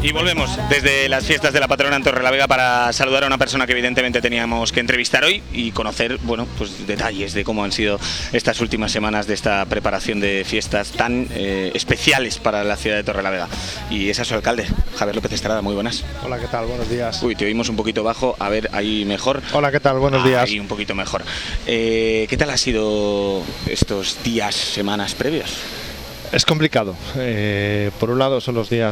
Y volvemos desde las fiestas de la patrona en Torrelavega para saludar a una persona que evidentemente teníamos que entrevistar hoy y conocer, bueno, pues detalles de cómo han sido estas últimas semanas de esta preparación de fiestas tan especiales para la ciudad de Torrelavega. Y ese es su alcalde, Javier López Estrada. Muy buenas. Hola, ¿qué tal? Buenos días. Uy, te oímos un poquito bajo. A ver, ahí mejor. Hola, ¿qué tal? Buenos días. Ahí un poquito mejor. ¿Qué tal ha sido estos días, semanas previos? Es complicado. Por un lado son los días